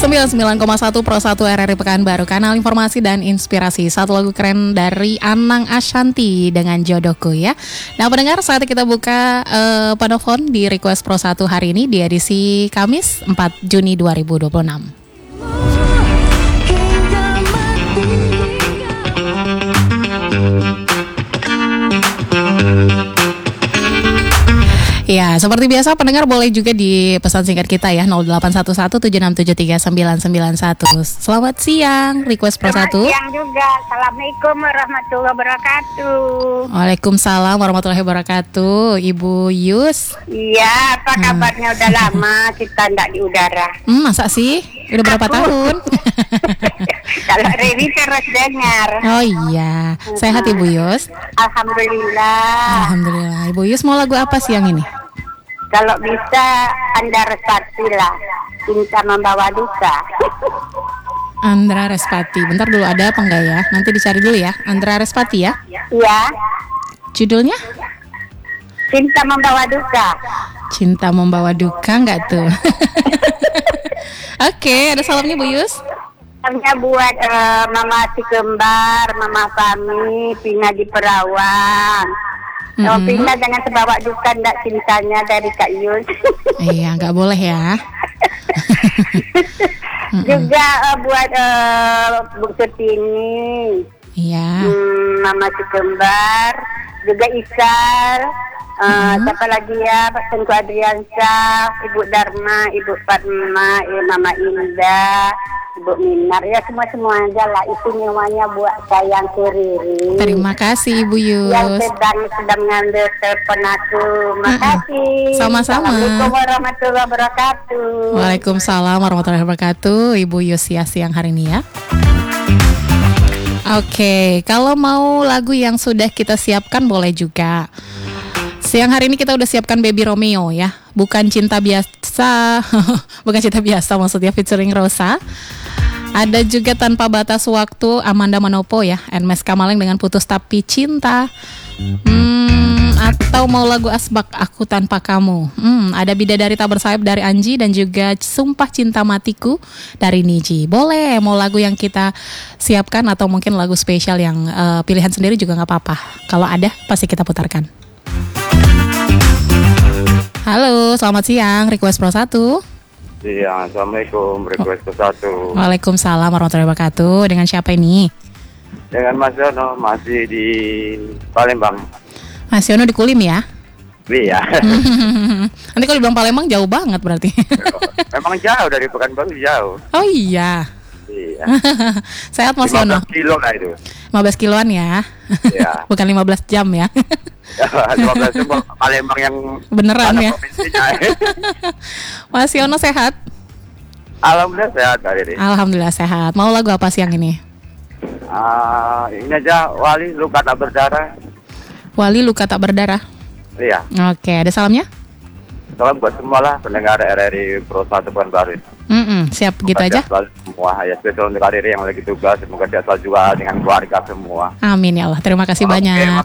99,1 Pro 1 RRI Pekanbaru, kanal informasi dan inspirasi. Satu lagu keren dari Anang Ashanti dengan Jodohku ya. Nah pendengar, saat kita buka penelpon di Request Pro 1 hari ini di edisi Kamis 4 Juni 2026. Ya, seperti biasa pendengar boleh juga di pesan singkat kita ya 081176739991. Selamat siang, Request Pro 1. Selamat siang juga. Assalamualaikum warahmatullahi wabarakatuh. Waalaikumsalam warahmatullahi wabarakatuh. Ibu Yus. Iya, apa kabarnya? Udah lama kita enggak di udara. Masa sih? Udah berapa tahun? Kalau Revi terus dengar. Oh iya, sehat Ibu Yus? Alhamdulillah. Alhamdulillah. Ibu Yus mau lagu apa siang ini? Kalau bisa Anda Respati lah, Cinta Membawa Duka. Andra Respati. Bentar dulu, ada apa enggak ya? Nanti dicari dulu ya. Andra Respati ya? Iya. Judulnya? Cinta Membawa Duka. Cinta Membawa Duka enggak tuh? Oke, ada salamnya Bu Yus? Salamnya buat Mama Si Kembar, Mama Fami, Pina di Perawang. Pina jangan terbawa duka ndak cintanya dari Kak Yus. Iya, nggak boleh ya. Juga buat Bu Sutini. Iya. Mama Si Kembar, juga Isal. Siapa lagi ya? Pak Tengku Adriansyah, Ibu Dharma, Ibu Fatma, Mama Indah, Ibu Minar, ya semua aja lah. Itu semuanya buat sayang Riri. Terima kasih Ibu Yus. Yang sedang ngambil telepon aku. Makasih. Sama-sama. Assalamualaikum warahmatullahi wabarakatuh. Waalaikumsalam warahmatullahi wabarakatuh. Ibu Yus ya siang hari ini ya. Oke, kalau mau lagu yang sudah kita siapkan boleh juga. Siang hari ini kita udah siapkan Baby Romeo ya. Bukan cinta biasa. Bukan cinta biasa maksudnya, featuring Rosa. Ada juga Tanpa Batas Waktu Amanda Manopo ya. Nmes Kamaleng dengan Putus Tapi Cinta. Atau mau lagu Asbak Aku Tanpa Kamu. Ada Bidadari Tak Bersayap dari Anji. Dan juga Sumpah Cinta Matiku dari Niji. Boleh mau lagu yang kita siapkan atau mungkin lagu spesial yang pilihan sendiri juga gak apa-apa. Kalau ada pasti kita putarkan. Halo, selamat siang, Request Pro 1. Iya, Assalamualaikum, Request Pro 1. Waalaikumsalam warahmatullahi wabarakatuh. Dengan siapa ini? Dengan Mas Yono, masih di Palembang. Mas Yono di Kulim ya? Iya. Nanti kalau bilang Palembang jauh banget berarti. Memang jauh dari Pekanbaru, jauh. Oh iya. Iya. Sehat Mas Yono? 15 kilo lah itu. 15 kiloan ya? Iya. Bukan 15 jam ya? 15 jam Palembang yang beneran ya? Mas Yono sehat? Alhamdulillah sehat hari ini. Alhamdulillah sehat. Mau lagu apa siang ini? Ini aja, Wali Luka Tak Berdarah. Wali Luka Tak Berdarah. Iya. Oke, ada salamnya? Salam buat semua lah pendengar RRI Pro 1 Pekanbaru. Siap, gitu aja. Semua ya, spesial untuk Riri yang lagi tugas. Semoga sehat selalu juga dengan keluarga semua. Amin ya Allah. Terima kasih banyak.